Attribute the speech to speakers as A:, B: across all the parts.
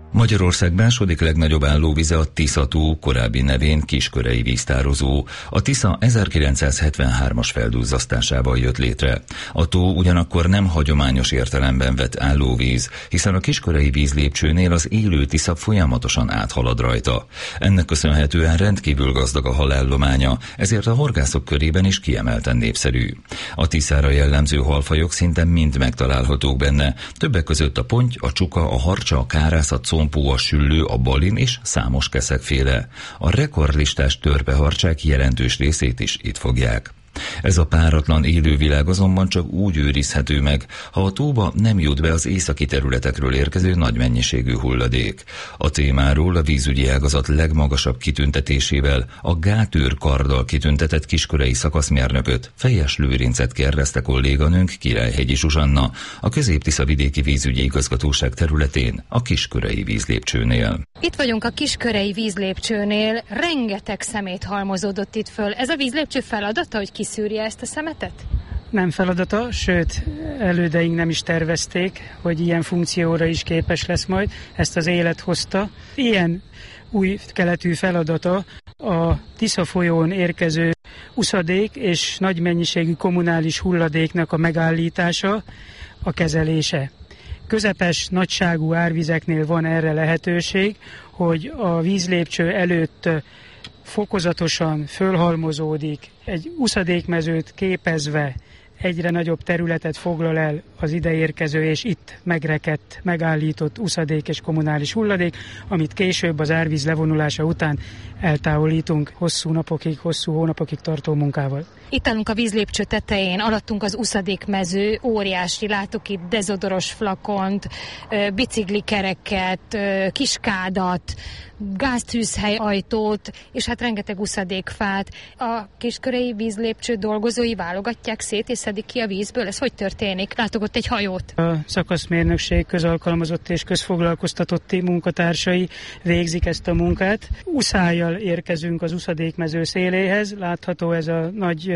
A: Magyarország második legnagyobb állóvize a Tisza-tó, korábbi nevén Kiskörei víztározó. A Tisza 1973-as felduzzasztásával jött létre. A tó ugyanakkor nem hagyományos értelemben vett állóvíz, hiszen a kiskörei vízlépcsőnél az élő Tisza folyamatosan áthalad rajta. Ennek köszönhetően rendkívül gazdag a halállománya, ezért a horgászok körében is kiemelten népszerű. A Tiszára jellemző halfajok szinte mind megtalálhatók benne, többek között a ponty, a csuka, a harcsa, a kárász, a compó, a süllő, a balin és számos keszegféle. A rekordlistás törpeharcsák jelentős részét is itt fogják. Ez a páratlan élővilág azonban csak úgy őrizhető meg, ha a tóba nem jut be az északi területekről érkező nagy mennyiségű hulladék. A témáról a vízügyi ágazat legmagasabb kitüntetésével, a Gátőr karddal kitüntetett kiskörei szakaszmérnököt, Fejes Lőrincet kérdezte kolléganőnk, Királyhegyi Zsuzsanna, a Közép-Tisza vidéki vízügyi igazgatóság területén, a kiskörei vízlépcsőnél.
B: Itt vagyunk a kiskörei vízlépcsőnél, rengeteg szemét halmozódott itt föl. Ez a vízlépcső feladata, hogy kiszűrje ezt a szemetet?
C: Nem feladata, sőt, elődeink nem is tervezték, hogy ilyen funkcióra is képes lesz majd. Ezt az élet hozta. Ilyen új keletű feladata a Tisza folyón érkező uszadék és nagy mennyiségű kommunális hulladéknak a megállítása, a kezelése. Közepes nagyságú árvizeknél van erre lehetőség, hogy a vízlépcső előtt fokozatosan fölhalmozódik, egy uszadékmezőt képezve egyre nagyobb területet foglal el az ideérkező és itt megrekedt, megállított uszadék és kommunális hulladék, amit később az árvíz levonulása után eltávolítunk hosszú napokig, hosszú hónapokig tartó munkával.
B: Itt állunk a vízlépcső tetején, alattunk az uszadékmező, óriási, látok itt dezodoros flakont, biciklikereket, kiskádat, gáztűzhely ajtót, és hát rengeteg uszadékfát. A kiskörei vízlépcső dolgozói válogatják szét és szedik ki a vízből. Ez hogy történik? Látok ott egy hajót. A
C: szakaszmérnökség közalkalmazott és közfoglalkoztatotti munkatársai végzik ezt a munkát. Uszályjal érkezünk az uszadékmező széléhez. Látható ez a nagy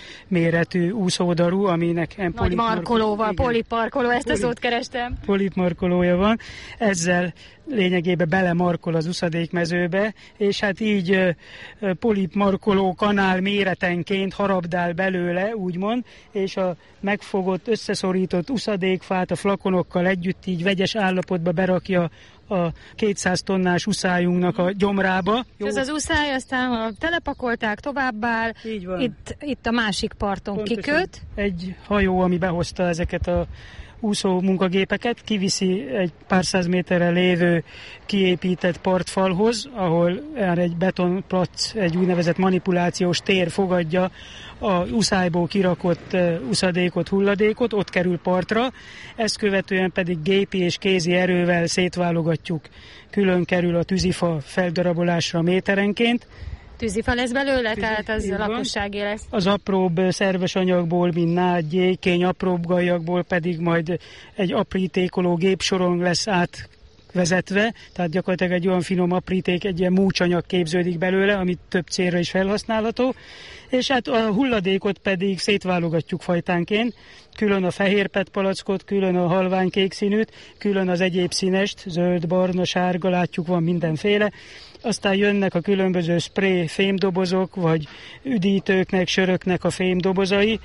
C: méretű úszódaru, aminek
B: nagy markolóval, poliparkoló, ezt a szót kerestem.
C: Polipmarkolója van. Ezzel lényegében belemarkol az uszadékmezőbe, és hát így polipmarkoló kanál méretenként harabdál belőle, úgymond, és a megfogott, összeszorított uszadékfát a flakonokkal együtt így vegyes állapotba berakja a 200 tonnás uszályunknak a gyomrába.
B: Jó. Ez az uszály, aztán telepakolták, továbbáll, itt a másik parton pontosan kiköt.
C: Egy hajó, ami behozta ezeket a úszó munkagépeket, kiviszi egy pár száz méterre lévő kiépített partfalhoz, ahol egy betonplac, egy úgynevezett manipulációs tér fogadja az uszályból kirakott uszadékot, hulladékot, ott kerül partra, ezt követően pedig gépi és kézi erővel szétválogatjuk, külön kerül a tűzifa feldarabolásra méterenként.
B: Tűzifa lesz belőle, tehát az a lakosságé lesz.
C: Az apróbb szerves anyagból, mint nád, gyékény, apróbb gallyakból pedig majd egy aprítékoló gépsoron lesz átvezetve, tehát gyakorlatilag egy olyan finom apríték, egy ilyen múcsanyag képződik belőle, amit több célra is felhasználható, és hát a hulladékot pedig szétválogatjuk fajtánként, külön a fehér PET palackot, külön a halványkék színűt, külön az egyéb színest, zöld, barna, sárga, látjuk, van mindenféle. Aztán jönnek a különböző spray fémdobozok, vagy üdítőknek, söröknek a fémdobozai.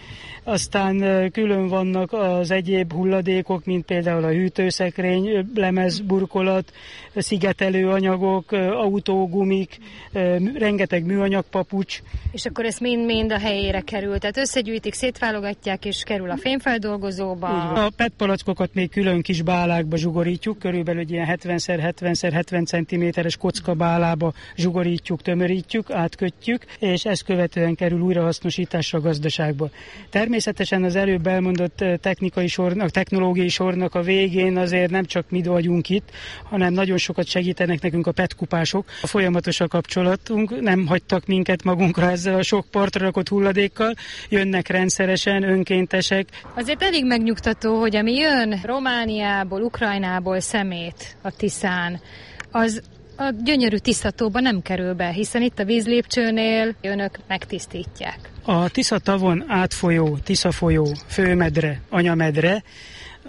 C: Aztán külön vannak az egyéb hulladékok, mint például a hűtőszekrény, lemezburkolat, szigetelő anyagok, autógumik, rengeteg műanyag papucs.
B: És akkor ez mind-mind a helyére kerül. Tehát összegyűjtik, szétválogatják, és kerül a fémfeldolgozóba.
C: A PET palackokat még külön kis bálákba zsugorítjuk, körülbelül egy ilyen 70x70x70 cm-es kocka bálába zsugorítjuk, tömörítjük, átkötjük, és ezt követően kerül újrahasznosításra a gazdaságba. Természetesen az előbb elmondott technológiai sornak a végén azért nem csak mi vagyunk itt, hanem nagyon sokat segítenek nekünk a PET kupások. A folyamatos a kapcsolatunk, nem hagytak minket magunkra ezzel a sok partra rakott hulladékkal, jönnek rendszeresen, önkéntesek.
B: Azért elég megnyugtató, hogy ami jön Romániából, Ukrajnából szemét a Tiszán, az a gyönyörű Tisza-tóba nem kerül be, hiszen itt a vízlépcsőnél önök megtisztítják.
C: A Tisza-tavon átfolyó Tisza folyó, főmedre, anyamedre,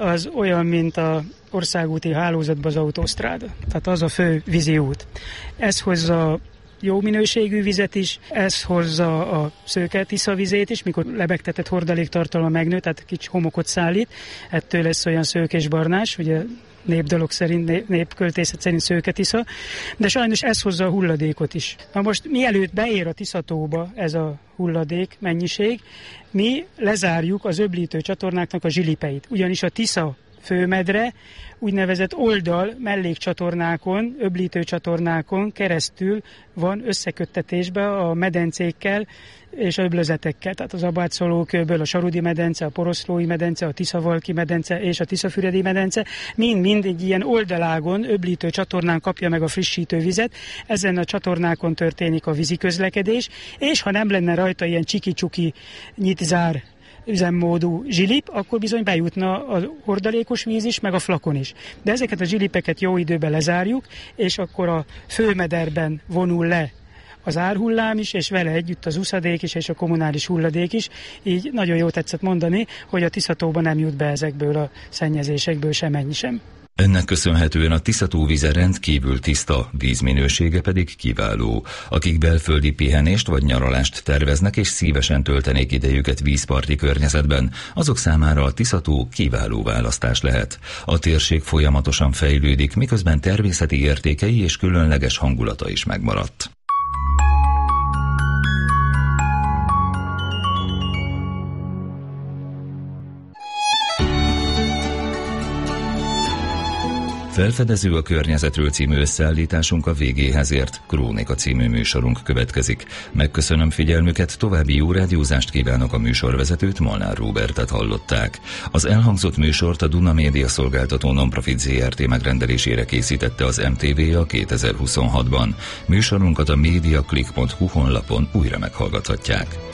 C: az olyan, mint a országúti hálózatban az autósztráda. Tehát az a fő vízi út. Ez hozza jó minőségű vizet is, ez hozza a Szőke-Tisza vizét is, mikor lebegtetett hordaléktartalma megnő, tehát kicsi homokot szállít, ettől lesz olyan szőkés-barnás, ugye népdalok szerint, népköltészet szerint Szőke-Tisza, de sajnos ez hozza a hulladékot is. Na most mielőtt beér a Tiszatóba ez a hulladék mennyiség, mi lezárjuk az öblítő csatornáknak a zsilipeit, ugyanis a Tisza főmedre úgynevezett oldal mellékcsatornákon, öblítő csatornákon keresztül van összeköttetésbe a medencékkel és a öblözetekkel. Tehát az Abátszolókőből a Sarudi medence, a Poroszlói medence, a Tiszavalki medence és a Tiszafüredi medence mind egy ilyen oldalágon, öblítő csatornán kapja meg a frissítő vizet. Ezen a csatornákon történik a vízi közlekedés, és ha nem lenne rajta ilyen csiki-csuki nyit-zár üzemmódú zsilip, akkor bizony bejutna a hordalékos víz is, meg a flakon is. De ezeket a zsilipeket jó időben lezárjuk, és akkor a főmederben vonul le az árhullám is, és vele együtt az uszadék is, és a kommunális hulladék is. Így nagyon jó tetszett mondani, hogy a Tiszatóba nem jut be ezekből a szennyezésekből semennyi sem.
A: Ennek köszönhetően a Tiszató víze rendkívül tiszta, vízminősége pedig kiváló. Akik belföldi pihenést vagy nyaralást terveznek és szívesen töltenék idejüket vízparti környezetben, azok számára a Tiszató kiváló választás lehet. A térség folyamatosan fejlődik, miközben természeti értékei és különleges hangulata is megmaradt. Felfedező a környezetről című összeállításunk a végéhez ért, Krónika című műsorunk következik. Megköszönöm figyelmüket, további jó rádiózást kívánok, a műsorvezetőt, Molnár Róbertet hallották. Az elhangzott műsort a Duna Média Szolgáltató Nonprofit Zrt. Megrendelésére készítette az MTV-a 2026-ban. Műsorunkat a mediaclick.hu honlapon újra meghallgathatják.